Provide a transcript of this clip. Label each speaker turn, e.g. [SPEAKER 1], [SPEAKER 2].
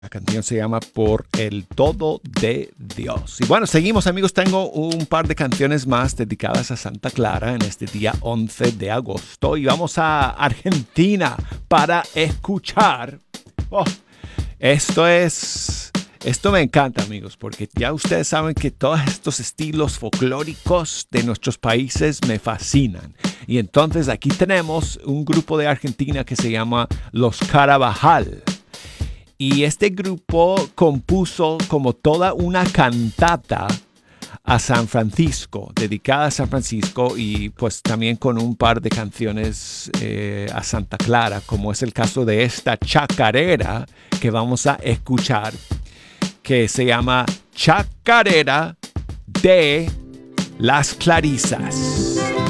[SPEAKER 1] La canción se llama Por el Todo de Dios. Y bueno, seguimos amigos, tengo un par de canciones más dedicadas a Santa Clara en este día 11 de agosto. Y vamos a Argentina para escuchar. Oh, esto me encanta amigos, porque ya ustedes saben que todos estos estilos folclóricos de nuestros países me fascinan. Y entonces aquí tenemos un grupo de Argentina que se llama Los Carabajal. Y este grupo compuso como toda una cantata a San Francisco, dedicada a San Francisco y pues también con un par de canciones a Santa Clara, como es el caso de esta chacarera que vamos a escuchar, que se llama Chacarera de las Clarisas.